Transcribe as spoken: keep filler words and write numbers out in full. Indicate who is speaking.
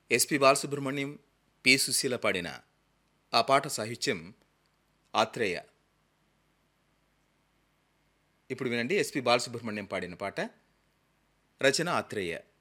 Speaker 1: SP Balasubrahmanyam, P Susheela పాడిన ఆ పాట సాహిత్యం ఆత్రేయ. ఇప్పుడు వినండి, ఎస్పి బాలసుబ్రహ్మణ్యం పాడిన పాట, రచన ఆత్రేయ.